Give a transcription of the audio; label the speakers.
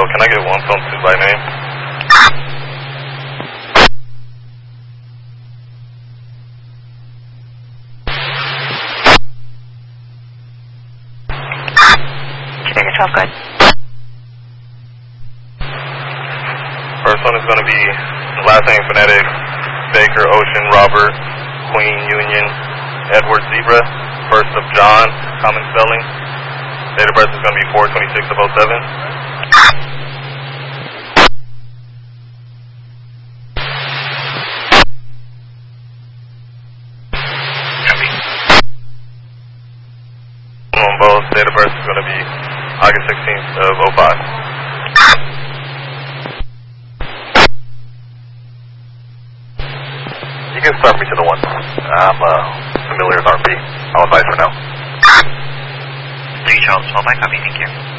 Speaker 1: can I get 1.2 by name?
Speaker 2: Jamaica 12, good.
Speaker 1: First one is going to be last name phonetic, Baker, Ocean, Robert, Queen, Union, Edward, Zebra. First of John, common spelling. Date of birth is going to be 4/26 of 07. On both, date of birth is going to be August 16th of 05.
Speaker 3: You can start me to the one. I'm familiar with RP. I'll advise for now.
Speaker 2: 3 Charles 12, I copy, thank you.